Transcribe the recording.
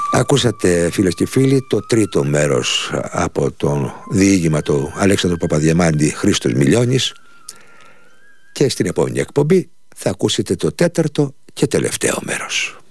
Ακούσατε, φίλες και φίλοι, το τρίτο μέρος από το διήγημα του Αλέξανδρου Παπαδιαμάντη, Χρήστος Μιλιώνης, και στην επόμενη εκπομπή θα ακούσετε το τέταρτο και τελευταίο μέρος.